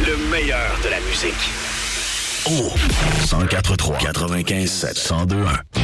Le meilleur de la musique. Oh, 104.3, 95.7, 102.1.